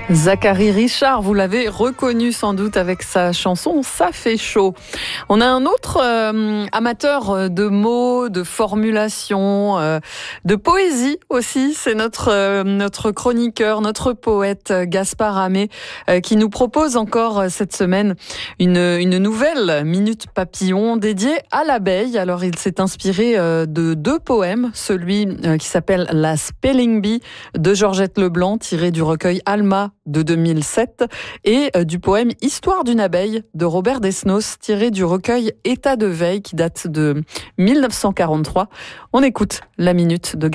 Zachary Richard, vous l'avez reconnu sans doute avec sa chanson « Ça fait chaud ». On a un autre amateur de mots, de formulations, de poésie aussi. C'est notre chroniqueur, notre poète Gaspard Hamé qui nous propose encore cette semaine une nouvelle Minute Papillon dédiée à l'abeille. Alors il s'est inspiré de deux poèmes, celui qui s'appelle « La Spelling Bee » de Georgette Leblanc, tiré du recueil Alma de 2007, et du poème Histoire d'une abeille de Robert Desnos, tiré du recueil État de veille qui date de 1943. On écoute la minute de